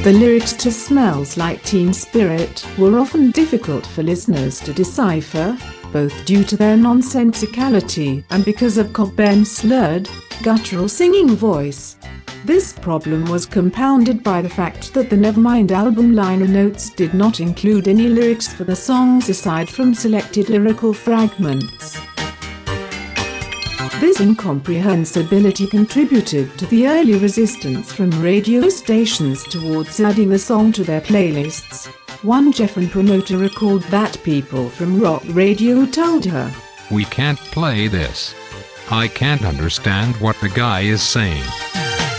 The lyrics to Smells Like Teen Spirit were often difficult for listeners to decipher, both due to their nonsensicality and because of Coburn's slurred, guttural singing voice. This problem was compounded by the fact that the Nevermind album liner notes did not include any lyrics for the songs aside from selected lyrical fragments. This incomprehensibility contributed to the early resistance from radio stations towards adding the song to their playlists. One Geffen promoter recalled that people from rock radio told her, "We can't play this. I can't understand what the guy is saying."